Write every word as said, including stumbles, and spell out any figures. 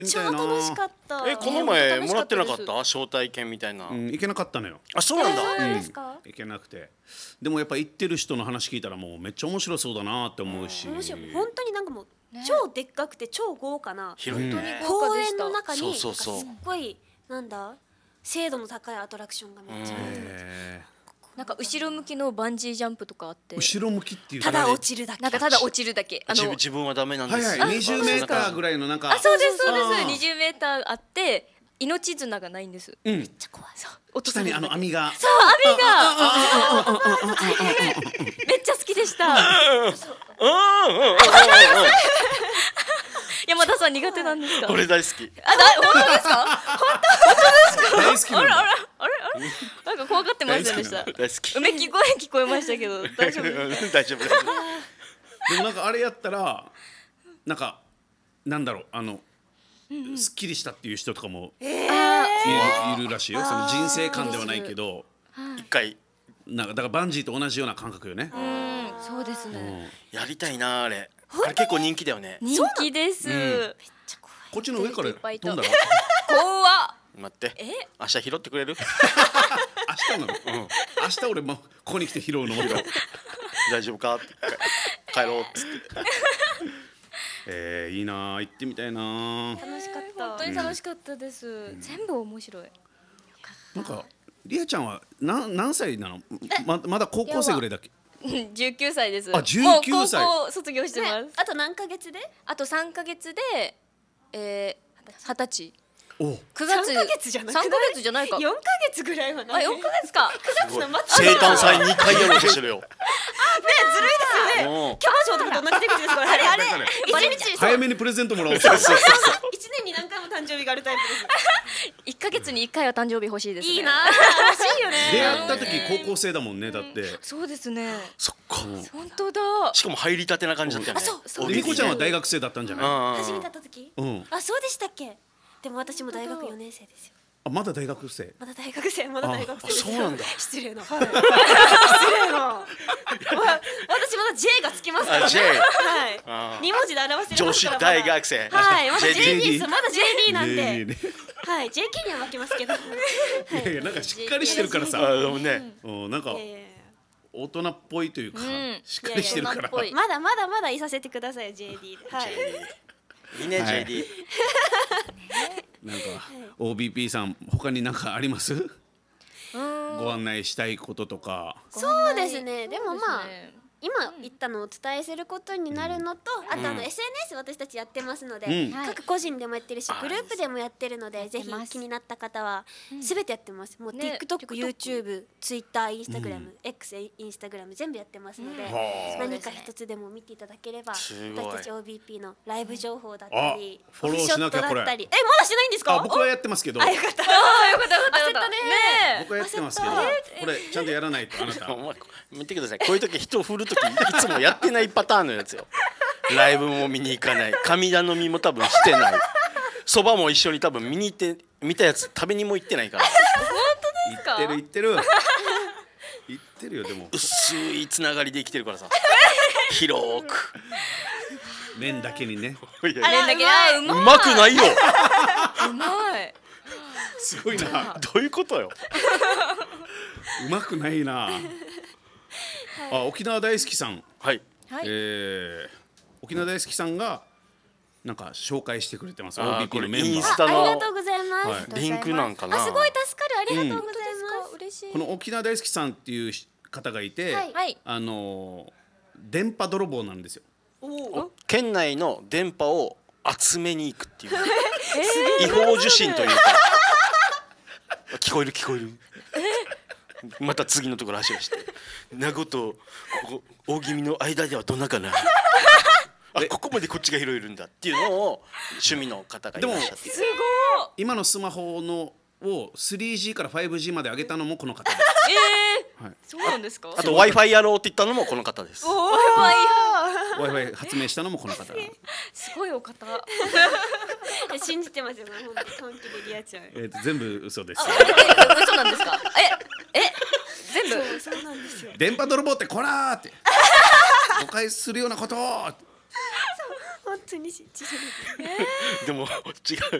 超楽しかった。 え、この前もらってなかった招待券みたいな。 うん、行けなかったのよ。 あ、そうなんだ。 そうなんですか。 行けなくて。でもやっぱ行ってる人の話聞いたらもうめっちゃ面白そうだなって思うし。 面白い。本当になんかもう超でっかくて超豪華な広いね。 公園の中にすそうそうそうっごいなんだ精度の高いアトラクションがめっちゃ入ってる。 へなんか後ろ向きのバンジージャンプとかあってー後ろ向きっていうただ落ちるだけ。 なんかただ落ちるだけあ自分の自分はダメなんではいす。 はい、にじゅうメーターぐらいのなんか。 あそうですそうあーですにじゅうメーターあって命綱がないんです。 うん。 めっちゃ怖い。 そう落と下にあされるだけの網が。 そう網がめっちゃ好きでしたうんうんうんうん。 山田さん苦手なんですか？ 俺大好き。 あだ本当ですか？ 大好きなんだ。 あれあれあれあれなんか怖がってませんでした。 大好き。 うめき声聞こえましたけど大丈夫ですか？ 大丈夫。 でもなんかあれやったらなんかなんだろうあのすっきりしたっていう人とかもいるいるらしいよ。その人生観ではないけど、 一回なんかだからバンジーと同じような感覚よね。 うんそうですうんね。 やりたいなあれ。あれ結構人気だよね。 人気です。 うんこっちの上から飛んだら怖っ。 待って。 え明日拾ってくれる？ 明日なの。明日俺もここに来て拾うのも。 大丈夫か？って帰ろうっつって。 えー、いいな行ってみたいな。 楽しかった。 本当に楽しかったです。全部面白い。 なんかリアちゃんは何何歳なの？ままだ高校生ぐらいだっけ？ じゅうきゅうさいです。 あじゅうきゅうさいもう高校卒業してます。 あと何ヶ月で？ あとさんかげつでえーはたち。 おくがつさんかげつじゃなくない？ さんかげつじゃないか。 よんかげつぐらいはなあい？ よんかげつか。 すごいの末生誕祭にかいやろうとしてるよ。 ねずるいですよね。 もうキャバ嬢とかと同じ手口ですから。あれあれ一日早めにプレゼントもらおう。 そうそうそう。 一年に何回も誕生日があるタイプです。 いっかげつにいっかいは誕生日欲しいですね。 いいな。欲しいよね。 出会った時高校生だもんねだって。 そうですね。 そっか。 本当だ。 しかも入りたてな感じだったよね。 あそうそうでみこちゃんは大学生だったんじゃない？ あ初めて会った時？ うん。 あそうでしたっけ？でも私も大学よねん生ですよ。 あまだ大学生。 まだ大学生まだ大学生ですよ。 あそうなんだ失礼な。はい。失礼な。わ私まだ J がつきますからね。 あ J はいあ。 二文字で表してる女子大学生。 はい。まだジェーディージェーディー です。まだ ジェーディー なんで。 ねえねはい。ジェーケー には負けますけど。 えいやいやなんかしっかりしてるからあさ。 でもね。 うんなんかいやいやいや大人っぽいというかんしっかりしてるから。 いやいや大人っぽいまだまだまだいさせてください ジェーディー で。はい。 いいねはいジェーディー。 なんか オービーピー さん他に何かあります？ うんご案内したいこととか。 そうですね。でもまあそうですね今言ったのをお伝えすることになるのと、あとあの エスエヌエス 私たちやってますので、 うん各個人でもやってるしはいグループでもやってるので、ぜひやってます気になった方はすべてやってます。もうね TikTok、 TikTok YouTube、Twitter、Instagram、 うん X、インスタグラム全部やってますので、 はあ何か一つでも見ていただければ、 すごい私たち オービーピー のライブ情報だったり、 あフォローしなきゃこれオフショットだったり、えまだしてないんですか？ あ僕はやってますけど。 あよかった。 あーよかったよかったよかった。 焦ったねね僕はやってますけど焦っこれちゃんとやらないとあなた。 お前見てください。こういう時人を振る時いつもやってないパターンのやつよ。ライブも見に行かない。神頼みも多分してない。そばも一緒に多分見に行って見たやつ食べにも行ってないから。 言ってる言ってる。言ってるよでも。 薄いつながりで生きてるからさ。広く。 麺だけにね。 いやあれだけあううまいまくないよ。 うまい。 すごいな。 どういうことよ。 うまくないな。あ沖縄大好きさん。 はい。 はい。 えー沖縄大好きさんがなんか紹介してくれてます。 あーオービーピー のメこれインバー。 ンスタのありがとうございます。 はいリンクなんかな。 あすごい助かるありがとうござい本当ですます。 か嬉しい。 この沖縄大好きさんっていう方がいて、 はいはい。 あのー電波泥棒なんですよ。 お県内の電波を集めに行くっていう、違法受信というか聞こえる聞こえる、また次のところ走らして名護とここ大気味の間ではどんなかなあここまでこっちが拾えるんだっていうのを趣味の方がいらっしゃってすごい。 今のスマホのを スリージー から ファイブジー まで上げたのもこの方です。 ええ。 はい、 そうなんですか？ あと Wi-Fi やろうって言ったのもこの方です。 おーいや。 Wi-Fi 発明したのもこの方。 すごいお方。 信じてますよね本当に本気でリアちゃん。 えーと全部嘘です。 え嘘なんですか？ええ全部。 そうそうなんですよ。 電波泥棒ってこらーって誤解するようなことを。 本本当に信じられない。 でも違う